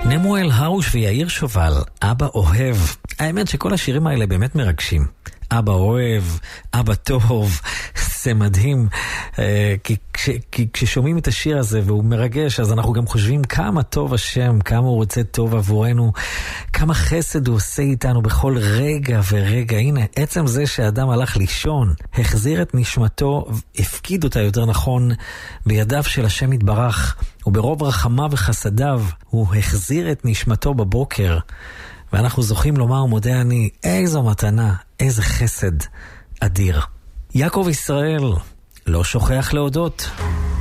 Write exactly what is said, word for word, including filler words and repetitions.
נמואל הרוש ויאיר שובל, אבא אוהב. האמת שכל השירים האלה באמת מרגשים. אבא אוהב, אבא טוב, זה מדהים. כי, כש, כי כששומעים את השיר הזה והוא מרגש, אז אנחנו גם חושבים כמה טוב השם, כמה הוא רוצה טוב עבורנו, כמה חסד הוא עושה איתנו בכל רגע ורגע. הנה, עצם זה שהאדם הלך לישון, החזיר את נשמתו, הפקיד אותה יותר נכון בידיו של השם יתברך, וברוב רחמיו וחסדיו הוא החזיר את נשמתו בבוקר, ואנחנו זוכים לומר מודה אני, איזו מתנה, איזה חסד אדיר. יעקב ישראל לא שוכח להודות.